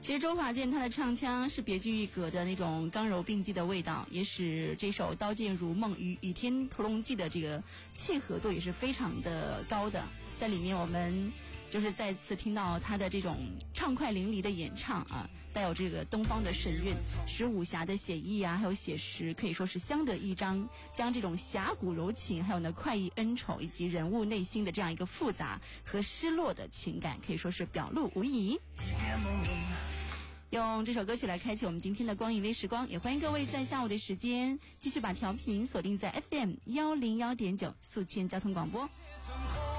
其实周华健他的唱腔是别具一格的那种刚柔并济的味道，也使这首《刀剑如梦》与《倚天屠龙记》的这个契合度也是非常的高的。在里面我们就是再次听到他的这种畅快淋漓的演唱啊，带有这个东方的神韵，使武侠的写意啊还有写实可以说是相得益彰，将这种侠骨柔情还有呢快意恩仇以及人物内心的这样一个复杂和失落的情感可以说是表露无遗。用这首歌曲来开启我们今天的光影微时光，也欢迎各位在下午的时间继续把调频锁定在 FM101.9 宿迁交通广播。